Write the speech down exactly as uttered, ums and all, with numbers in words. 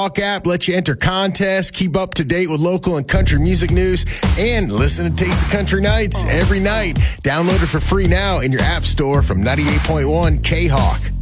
Hawk app lets you enter contests, keep up to date with local and country music news, and listen to Taste of Country Nights every night. Download it for free now in your app store from ninety-eight point one K-Hawk.